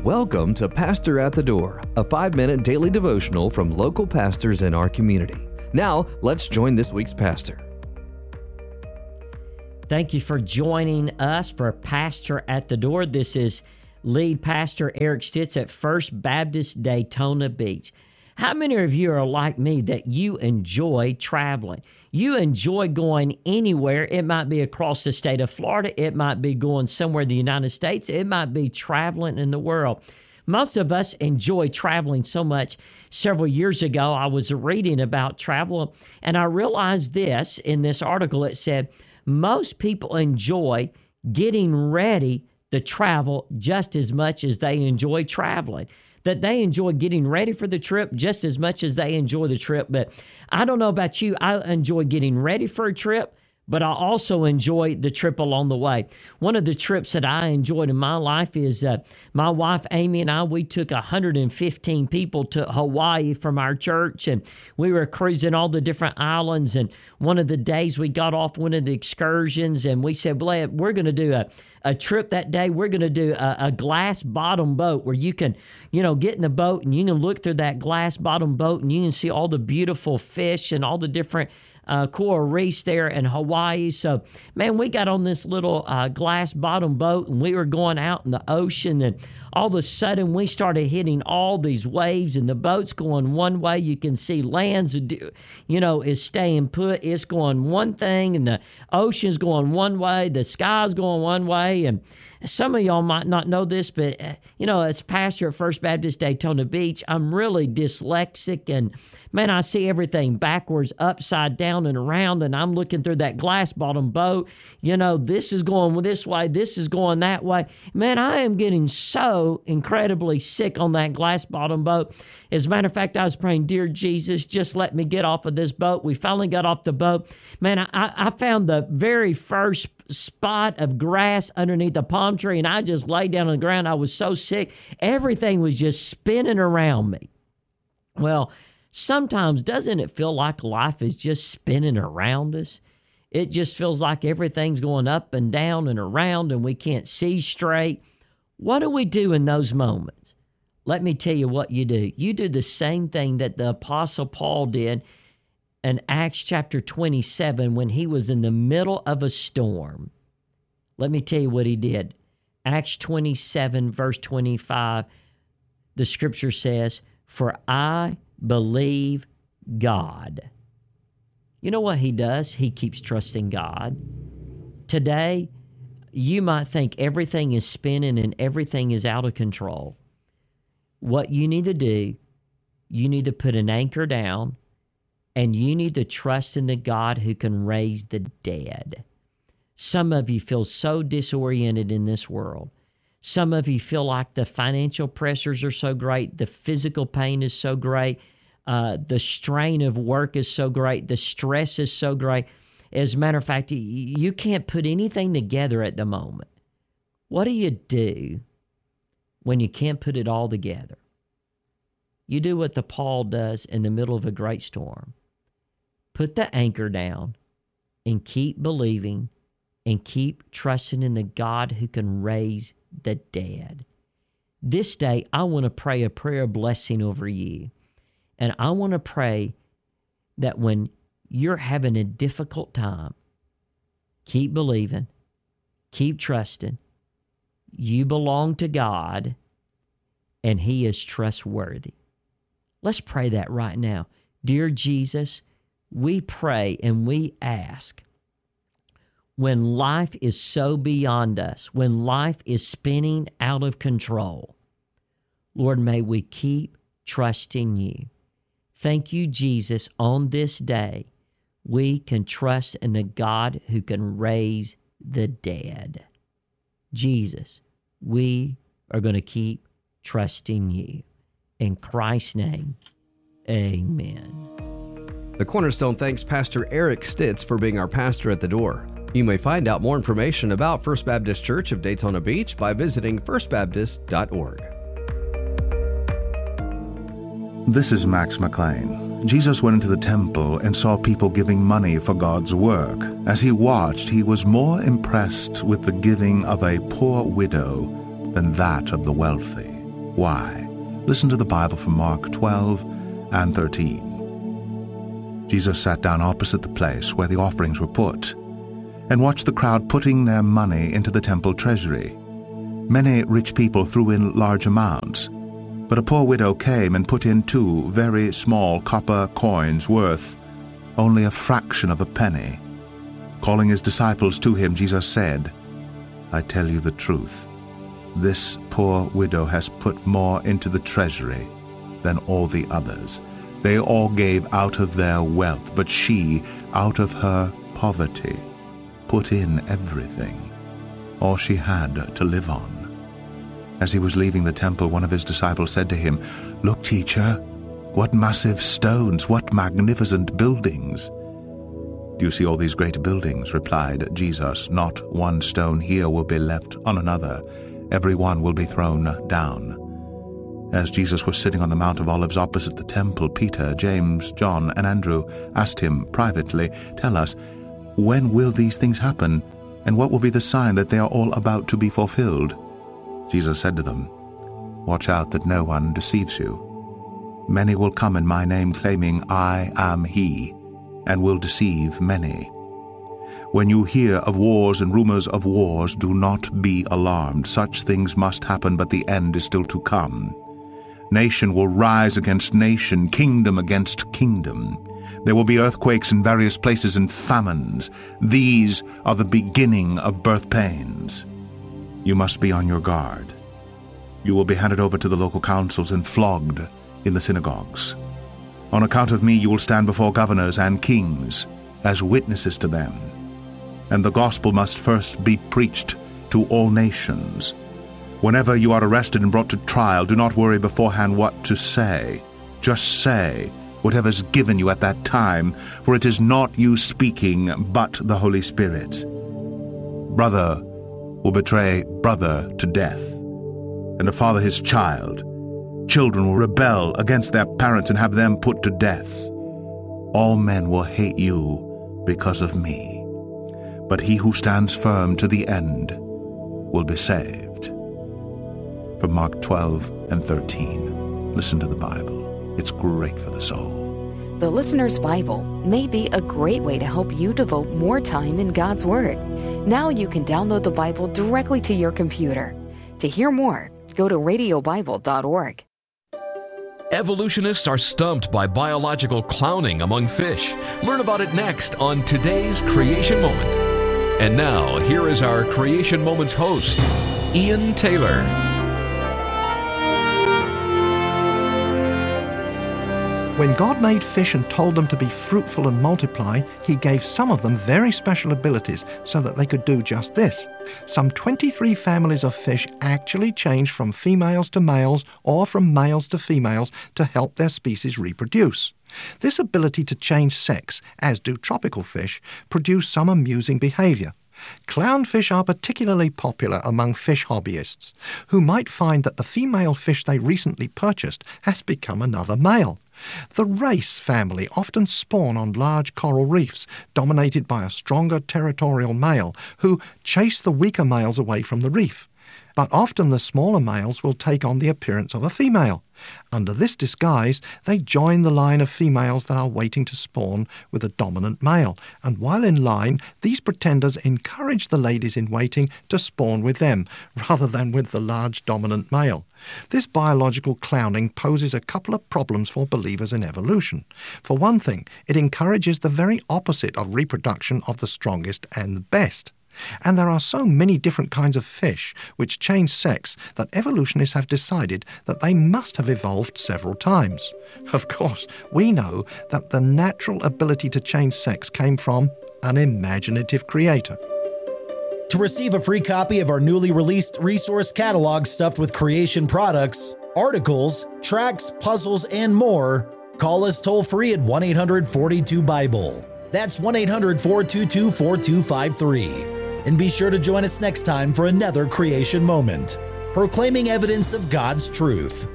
Welcome to Pastor at the Door, a 5-minute daily devotional from local pastors in our community. Now, let's join this week's pastor. Thank you for joining us for Pastor at the Door. This is lead pastor Eric Stitz at First Baptist Daytona Beach. How many of you are like me that you enjoy traveling? You enjoy going anywhere. It might be across the state of Florida. It might be going somewhere in the United States. It might be traveling in the world. Most of us enjoy traveling so much. Several years ago, I was reading about travel, and I realized this in this article. It said, most people enjoy getting ready to travel just as much as they enjoy traveling. That they enjoy getting ready for the trip just as much as they enjoy the trip. But I don't know about you, I enjoy getting ready for a trip, but I also enjoy the trip along the way. One of the trips that I enjoyed in my life is my wife, Amy, and I, we took 115 people to Hawaii from our church, and we were cruising all the different islands. And one of the days we got off one of the excursions, and we said, well, we're going to do a trip that day. We're going to do a glass bottom boat where you can, get in the boat and you can look through that glass bottom boat and you can see all the beautiful fish and all the different coral reefs there in Hawaii. So, man, we got on this little glass bottom boat and we were going out in the ocean, and all of a sudden we started hitting all these waves, and the boat's going one way. You can see lands, is staying put. It's going one thing, and the ocean's going one way. The sky's going one way. And some of y'all might not know this, but, as pastor at First Baptist Daytona Beach, I'm really dyslexic, and, man, I see everything backwards, upside down, and around, and I'm looking through that glass bottom boat. This is going this way, this is going that way. Man, I am getting so incredibly sick on that glass bottom boat. As a matter of fact, I was praying, dear Jesus, just let me get off of this boat. We finally got off the boat. Man, I found the very first spot of grass underneath the palm tree, and I just laid down on the ground. I was so sick. Everything was just spinning around me. Well, sometimes doesn't it feel like life is just spinning around us? It just feels like everything's going up and down and around, and we can't see straight. What do we do in those moments? Let me tell you what you do. You do the same thing that the Apostle Paul did in Acts chapter 27 when he was in the middle of a storm. Let me tell you what he did. Acts 27, verse 25, the scripture says, "For I believe God." You know what he does? He keeps trusting God. Today, you might think everything is spinning and everything is out of control. What you need to do, you need to put an anchor down, and you need to trust in the God who can raise the dead. Some of you feel so disoriented in this world. Some of you feel like the financial pressures are so great, the physical pain is so great, the strain of work is so great, the stress is so great. As a matter of fact, you can't put anything together at the moment. What do you do when you can't put it all together? You do what the Paul does in the middle of a great storm. Put the anchor down and keep believing and keep trusting in the God who can raise the dead. This day, I want to pray a prayer of blessing over you. And I want to pray that when you're having a difficult time, keep believing, keep trusting. You belong to God, and He is trustworthy. Let's pray that right now. Dear Jesus, we pray and we ask, when life is so beyond us, when life is spinning out of control, Lord, may we keep trusting you. Thank you, Jesus, on this day, we can trust in the God who can raise the dead. Jesus, we are going to keep trusting you. In Christ's name, amen. The Cornerstone thanks Pastor Eric Stitz for being our pastor at the door. You may find out more information about First Baptist Church of Daytona Beach by visiting firstbaptist.org. This is Max McLean. Jesus went into the temple and saw people giving money for God's work. As he watched, he was more impressed with the giving of a poor widow than that of the wealthy. Why? Listen to the Bible from Mark 12 and 13. Jesus sat down opposite the place where the offerings were put, and watched the crowd putting their money into the temple treasury. Many rich people threw in large amounts, but a poor widow came and put in 2 very small copper coins worth only a fraction of a penny. Calling his disciples to him, Jesus said, "I tell you the truth. This poor widow has put more into the treasury than all the others. They all gave out of their wealth, but she, out of her poverty, put in everything, all she had to live on." As he was leaving the temple, one of his disciples said to him, "Look, teacher, what massive stones, what magnificent buildings." "Do you see all these great buildings?" replied Jesus. "Not one stone here will be left on another. Every one will be thrown down." As Jesus was sitting on the Mount of Olives opposite the temple, Peter, James, John, and Andrew asked him privately, "Tell us, when will these things happen, and what will be the sign that they are all about to be fulfilled?" Jesus said to them, "Watch out that no one deceives you. Many will come in my name, claiming, 'I am he,' and will deceive many. When you hear of wars and rumors of wars, do not be alarmed. Such things must happen, but the end is still to come. Nation will rise against nation, kingdom against kingdom. There will be earthquakes in various places and famines. These are the beginning of birth pains. You must be on your guard. You will be handed over to the local councils and flogged in the synagogues. On account of me you will stand before governors and kings as witnesses to them. And the gospel must first be preached to all nations. Whenever you are arrested and brought to trial, do not worry beforehand what to say. Just say whatever is given you at that time, for it is not you speaking, but the Holy Spirit. Brother will betray brother to death, and a father his child. Children will rebel against their parents and have them put to death. All men will hate you because of me, but he who stands firm to the end will be saved." From Mark 12 and 13. Listen to the Bible. It's great for the soul. The Listener's Bible may be a great way to help you devote more time in God's Word. Now you can download the Bible directly to your computer. To hear more, go to radiobible.org. Evolutionists are stumped by biological clowning among fish. Learn about it next on today's Creation Moment. And now, here is our Creation Moments host, Ian Taylor. When God made fish and told them to be fruitful and multiply, he gave some of them very special abilities so that they could do just this. Some 23 families of fish actually changed from females to males or from males to females to help their species reproduce. This ability to change sex, as do tropical fish, produce some amusing behavior. Clownfish are particularly popular among fish hobbyists, who might find that the female fish they recently purchased has become another male. The race family often spawn on large coral reefs, dominated by a stronger territorial male, who chase the weaker males away from the reef. But often the smaller males will take on the appearance of a female. Under this disguise, they join the line of females that are waiting to spawn with a dominant male, and while in line, these pretenders encourage the ladies in waiting to spawn with them, rather than with the large dominant male. This biological clowning poses a couple of problems for believers in evolution. For one thing, it encourages the very opposite of reproduction of the strongest and the best. And there are so many different kinds of fish which change sex that evolutionists have decided that they must have evolved several times. Of course, we know that the natural ability to change sex came from an imaginative creator. To receive a free copy of our newly released resource catalog stuffed with creation products, articles, tracks, puzzles, and more, call us toll-free at 1-800-42-BIBLE. That's 1-800-422-4253. And be sure to join us next time for another Creation Moment, proclaiming evidence of God's truth.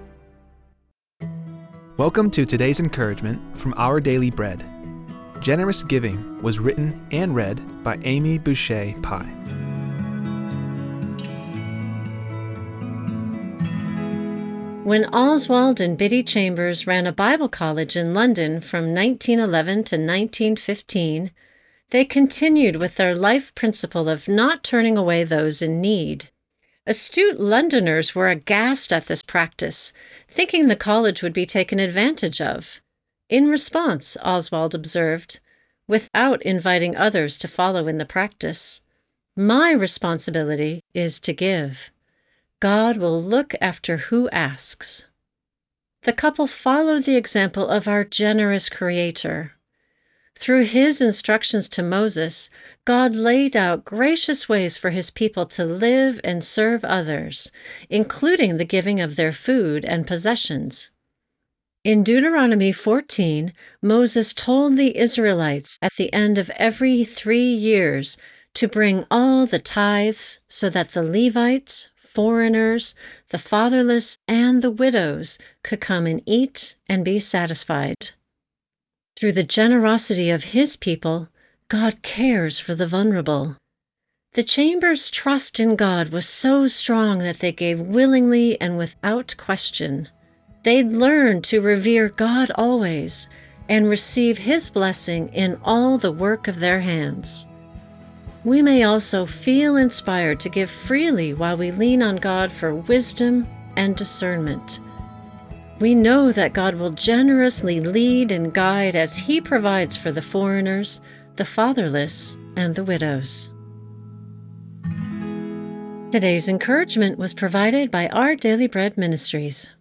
Welcome to today's encouragement from Our Daily Bread. Generous Giving was written and read by Amy Boucher Pye. When Oswald and Biddy Chambers ran a Bible college in London from 1911 to 1915, they continued with their life principle of not turning away those in need. Astute Londoners were aghast at this practice, thinking the college would be taken advantage of. In response, Oswald observed, without inviting others to follow in the practice, "My responsibility is to give. God will look after who asks." The couple followed the example of our generous Creator. Through His instructions to Moses, God laid out gracious ways for His people to live and serve others, including the giving of their food and possessions. In Deuteronomy 14, Moses told the Israelites at the end of every 3 years to bring all the tithes so that the Levites, foreigners, the fatherless, and the widows could come and eat and be satisfied. Through the generosity of His people, God cares for the vulnerable. The Chambers' trust in God was so strong that they gave willingly and without question. They'd learned to revere God always and receive His blessing in all the work of their hands. We may also feel inspired to give freely while we lean on God for wisdom and discernment. We know that God will generously lead and guide as He provides for the foreigners, the fatherless, and the widows. Today's encouragement was provided by Our Daily Bread Ministries.